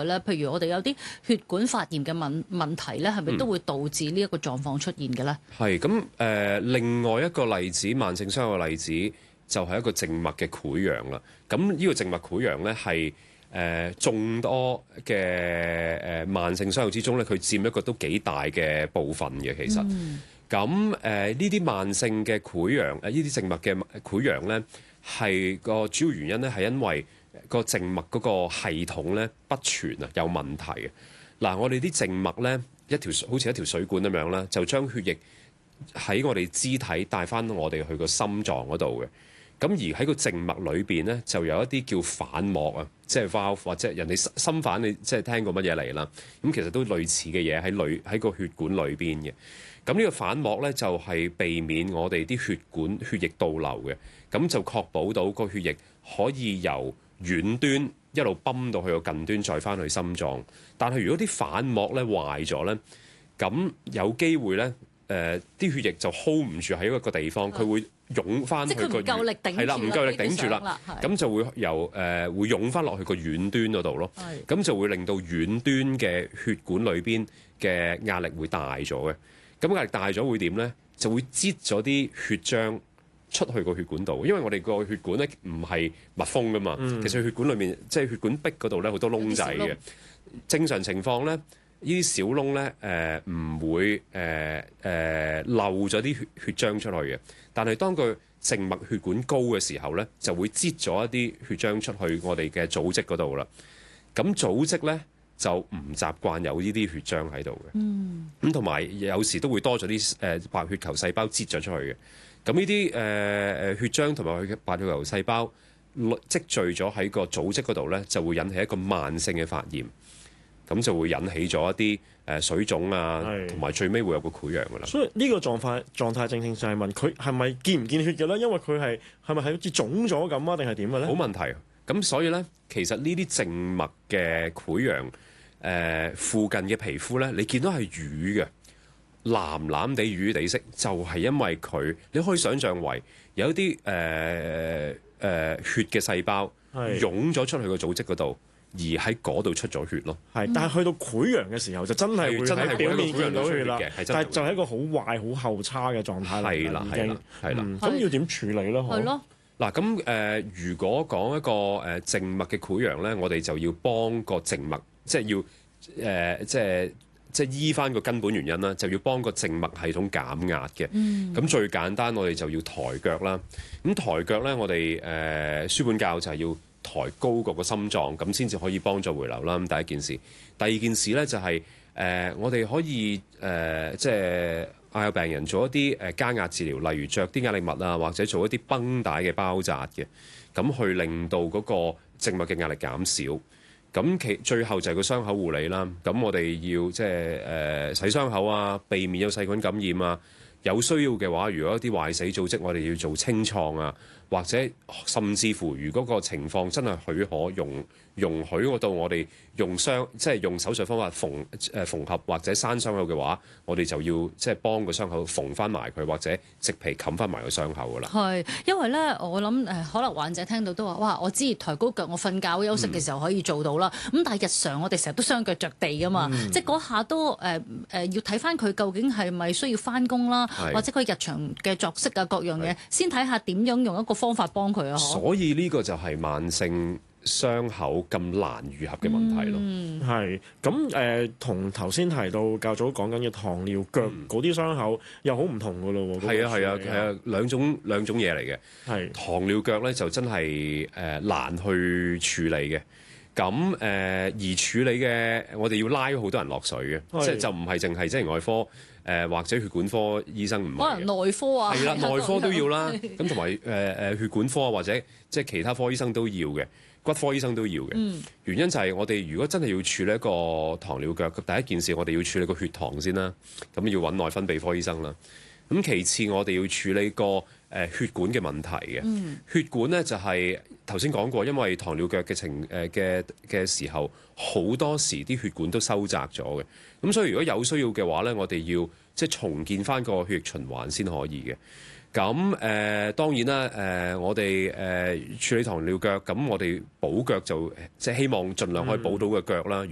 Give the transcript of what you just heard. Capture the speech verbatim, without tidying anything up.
外咧，譬如我哋有啲血管發炎嘅問問題咧，係咪都會導致呢一個狀況出現嘅咧？ 係咁誒，另外一個例子，慢性傷口嘅例子就係一個靜脈嘅潰瘍啦。咁呢個靜脈潰瘍咧係誒眾多嘅誒、呃、慢性傷口之中咧，佢佔一個都幾大嘅部分嘅其實。咁誒呢啲慢性嘅潰瘍誒呢啲靜脈嘅潰瘍咧，係個主要原因咧係因為個靜脈嗰個系統咧不全啊，有問題嘅。嗱，我哋啲靜脈咧一條好似一條水管咁樣啦，就將血液喺我哋肢體帶翻我哋去個心臟嗰度嘅。咁而喺個靜脈裏邊咧，就有一啲叫瓣膜啊，即係 valve 或者人哋心瓣，你即係聽過乜嘢嚟啦？咁其實都類似嘅嘢喺裏喺個血管裏邊嘅。咁呢個瓣膜咧就係避免我哋啲血管血液倒流嘅，咁就確保到個血液可以由遠端一路泵到去個近端，再翻去心臟。但係如果啲瓣膜咧壞咗咧，咁有機會咧誒啲血液就 hold 唔住喺一個地方，佢會湧翻去個即係佢唔夠力頂住啦， 係啦，唔夠力頂住啦，咁就會由誒、呃、會湧翻落去個遠端嗰度咯。咁就會令到遠端嘅血管裏邊嘅壓力會大咗嘅。咁壓力大咗會點咧？就會擠咗啲血漿出去個血管度，因為我哋個血管咧唔係密封噶嘛。嗯、其實血管裏面即係血管壁嗰度咧好多窿仔嘅。正常情況咧，呢啲小窿咧誒唔會誒誒、呃呃、漏咗啲血血漿出去嘅。但係當佢靜脈血管高嘅時候咧，就會擠咗一啲血漿出去我哋嘅組織嗰度啦。咁組織咧就唔習慣有呢啲血漿喺度嘅。咁同埋有時都會多咗啲誒白血球細胞擠咗出去嘅。咁呢啲誒誒血漿同埋佢嘅白血球細胞積聚咗喺個組織嗰度咧，就會引起一個慢性嘅發炎。咁就會引起咗一啲誒水腫啊，同埋最尾會有個潰瘍噶啦。 所以呢個狀態狀態正正就係問佢係咪見唔見血嘅咧？因為佢係係咪係好似腫咗咁啊？定係點嘅咧？ 好問題。咁所以咧，其實呢啲靜脈嘅潰瘍誒附近嘅皮膚咧，你見到係瘀嘅，藍藍地瘀地色，就係、是、因為佢你可以想像為有一啲誒誒血嘅細胞湧咗出去個組織嗰度。而喺嗰度出咗血咯， 係，但係去到潰瘍嘅時候就真係會喺表面見到血啦，但係就係一個好壞、好後差嘅狀態啦，已經係啦。咁要點處理咧？ 係咯。 嗱，咁誒，如果講一個誒靜脈嘅潰瘍咧，我哋就要幫個靜脈，即係要誒、呃，即係即係醫翻個根本原因啦，就要幫個靜脈系統減壓嘅。咁、嗯、最簡單，我哋就要抬腳啦。咁抬腳咧，我哋誒、呃、書本教就係要抬高過個心臟，咁先至可以幫助回流啦。咁第一件事，第二件事咧就係、是、誒、呃，我哋可以誒、呃，即係嗌有病人做一啲誒加壓治療，例如着啲壓力襪啊，或者做一啲繃帶嘅包紮嘅，咁去令到嗰個靜脈嘅壓力減少。咁其最後就係個傷口護理啦。咁我哋要即係誒、呃、洗傷口啊，避免有細菌感染啊。有需要嘅話，如果一啲壞死組織，我哋要做清創啊，或者甚至乎，如果個情況真係許可容容許我到我哋用傷，即係用手術方法縫誒縫合或者閂傷口嘅話，我哋就要即係幫個傷口縫翻埋佢，或者植皮冚翻埋個傷口噶啦。 係，因為咧，我諗誒，可能患者聽到都話：哇，我知抬高腳，我瞓覺休息嘅時候可以做到啦。咁、嗯、但係日常我哋成日都雙腳着地噶嘛，嗯、即係嗰下都誒誒、呃呃、要睇翻佢究竟係咪需要翻工啦，或者佢日常嘅作息啊各樣嘢，先睇下點樣用一個方法幫佢啊。 所以呢個就係慢性傷口咁難愈合嘅問題咯。 係咁誒，同頭先提到較早講緊嘅糖尿腳嗰啲傷口又好唔同噶咯喎。 係啊係啊係啊，兩種兩種嘢嚟嘅。係糖尿腳咧就真係誒、呃、難去處理嘅。咁誒、呃、而處理嘅，我哋要拉好多人落水嘅，即係就唔係淨係即係外科誒、呃、或者血管科醫生唔係， 可能內科啊， 係啦，內科都要啦。咁同埋誒誒血管科啊，或者即係其他科醫生都要嘅，骨科醫生都要嘅。嗯、原因就係我哋如果真係要處理一個糖尿腳，第一件事我哋要處理個血糖先啦。咁要揾內分泌科醫生啦。咁其次我哋要處理個誒、呃、血管嘅問題嘅。嗯、血管咧就係頭先講過，因為糖尿腳嘅情誒嘅嘅時候，好多時啲血管都收窄咗嘅。咁所以如果有需要嘅話咧，我哋要即係重建翻個血液循環先可以嘅。咁誒、呃、當然啦，誒、呃、我哋誒、呃、處理糖尿腳，咁我哋補腳就即係希望盡量可以補到個腳啦。嗯